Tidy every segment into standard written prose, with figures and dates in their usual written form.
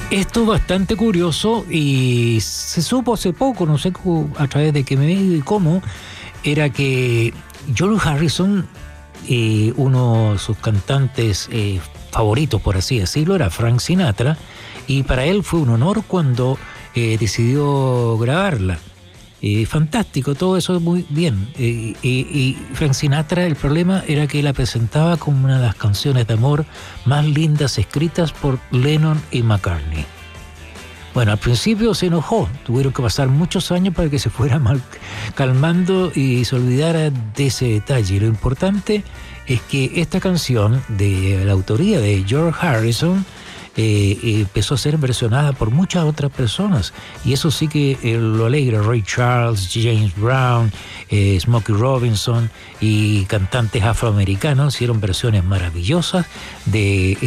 Esto es bastante curioso y se supo hace poco, no sé a través de qué medio y cómo, era que George Harrison, uno de sus cantantes favoritos, por así decirlo, era Frank Sinatra, y para él fue un honor cuando decidió grabarla. Fantástico, todo eso muy bien. Y Frank Sinatra, el problema era que la presentaba como una de las canciones de amor más lindas escritas por Lennon y McCartney. Bueno, al principio se enojó, tuvieron que pasar muchos años para que se fuera calmando y se olvidara de ese detalle. Lo importante es que esta canción de la autoría de George Harrison empezó a ser versionada por muchas otras personas, y eso sí que lo alegra. Ray Charles, James Brown, Smokey Robinson y cantantes afroamericanos hicieron versiones maravillosas de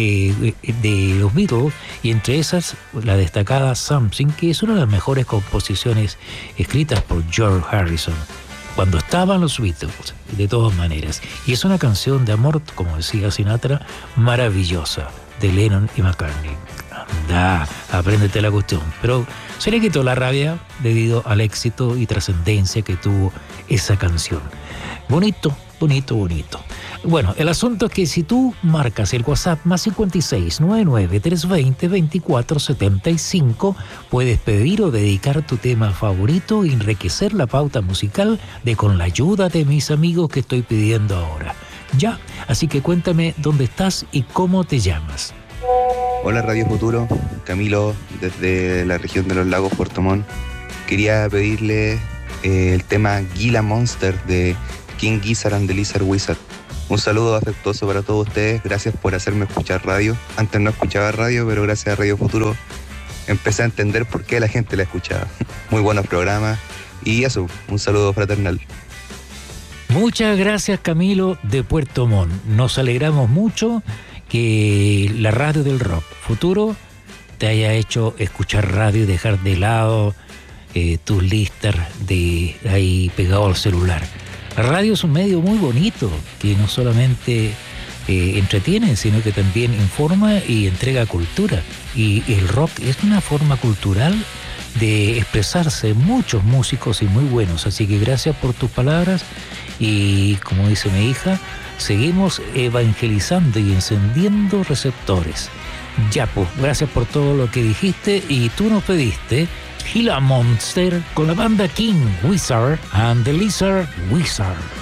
los Beatles, y entre esas la destacada Something, que es una de las mejores composiciones escritas por George Harrison cuando estaban los Beatles, de todas maneras, y es una canción de amor, como decía Sinatra, maravillosa, de Lennon y McCartney. Anda, apréndete la cuestión. Pero se le quitó la rabia debido al éxito y trascendencia que tuvo esa canción. Bonito, bonito, bonito. Bueno, el asunto es que si tú marcas el WhatsApp más 56 99 320 24 75, puedes pedir o dedicar tu tema favorito y enriquecer la pauta musical con la ayuda de mis amigos que estoy pidiendo ahora. Ya, así que cuéntame dónde estás y cómo te llamas. Hola Radio Futuro, Camilo desde la región de los Lagos, Puerto Montt. Quería pedirle el tema Gila Monster de King Gizzard and the Lizard Wizard. Un saludo afectuoso para todos ustedes, gracias por hacerme escuchar radio. Antes no escuchaba radio, pero gracias a Radio Futuro empecé a entender por qué la gente la escuchaba. Muy buenos programas y eso, un saludo fraternal. Muchas gracias, Camilo de Puerto Montt. Nos alegramos mucho que la radio del rock Futuro te haya hecho escuchar radio y dejar de lado tus listas de ahí pegado al celular. La radio es un medio muy bonito que no solamente entretiene, sino que también informa y entrega cultura. Y el rock es una forma cultural de expresarse, muchos músicos y muy buenos. Así que gracias por tus palabras y, como dice mi hija, seguimos evangelizando y encendiendo receptores. Ya, pues, gracias por todo lo que dijiste, y tú nos pediste Gila Monster con la banda King Gizzard and the Lizard Wizard.